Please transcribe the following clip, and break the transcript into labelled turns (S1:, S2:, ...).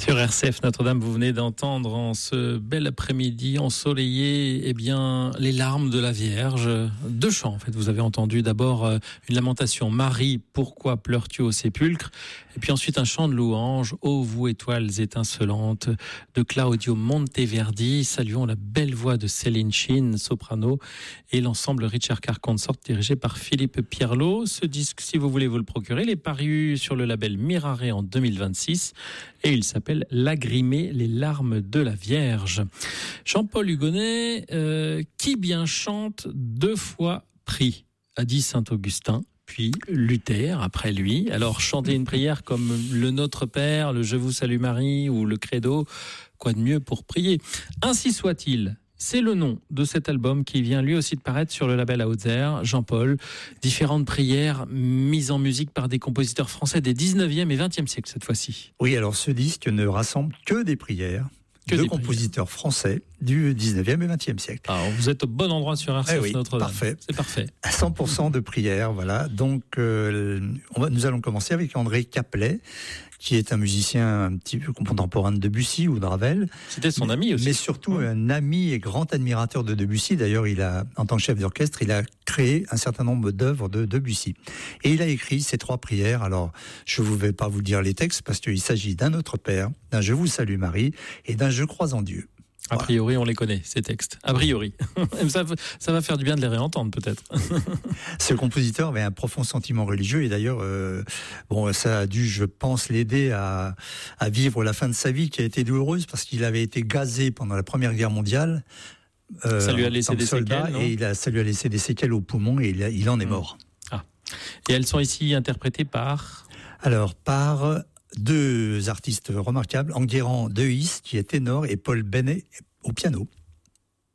S1: Sur RCF Notre-Dame, vous venez d'entendre en ce bel après-midi ensoleillé, les larmes de la Vierge. Deux chants, en fait. Vous avez entendu d'abord une lamentation. Marie, pourquoi pleures-tu au sépulcre? Et puis ensuite un chant de louange. Ô vous étoiles étincelantes de Claudio Monteverdi. Saluons la belle voix de Céline Chin, soprano, et l'ensemble Richard Carr Consort dirigé par Philippe Pierlot. Ce disque, si vous voulez vous le procurer, il est paru sur le label Mirare en 2026 et il s'appelle Lagrimer les larmes de la Vierge. Jean-Paul Hugonnet, qui bien chante deux fois prie, a dit Saint-Augustin, puis Luther après lui. Alors chanter une prière comme le Notre Père, le Je vous salue Marie ou le Credo, quoi de mieux pour prier? Ainsi soit-il. C'est le nom de cet album qui vient lui aussi de paraître sur le label Hautzer, Jean-Paul. Différentes prières mises en musique par des compositeurs français des 19e et 20e siècles cette fois-ci.
S2: Oui, alors ce disque ne rassemble que des prières de compositeurs français du 19e et 20e siècle.
S1: Alors vous êtes au bon endroit sur RCF Notre-Dame.
S2: Parfait.
S1: C'est parfait.
S2: 100% de prières, voilà. Donc nous allons commencer avec André Caplet, qui est un musicien un petit peu contemporain de Debussy ou de Ravel.
S1: C'était son ami aussi.
S2: Mais surtout un ami et grand admirateur de Debussy. D'ailleurs, en tant que chef d'orchestre, il a créé un certain nombre d'œuvres de Debussy. Et il a écrit ces trois prières. Alors, je ne vais pas vous dire les textes parce qu'il s'agit d'un Notre Père, d'un Je vous salue Marie et d'un Je crois en Dieu.
S1: A priori, on les connaît, ces textes. A priori. Ça va faire du bien de les réentendre, peut-être.
S2: Ce compositeur avait un profond sentiment religieux et d'ailleurs, ça a dû, je pense, l'aider à vivre la fin de sa vie qui a été douloureuse parce qu'il avait été gazé pendant la Première Guerre mondiale.
S1: Ça lui a laissé des séquelles, non ?
S2: Et ça lui a laissé des séquelles au poumon et il en est mort.
S1: Ah. Et elles sont ici interprétées par ?
S2: Alors, par deux artistes remarquables, Enguerrand Dehisse, qui est ténor, et Paul Benet au piano.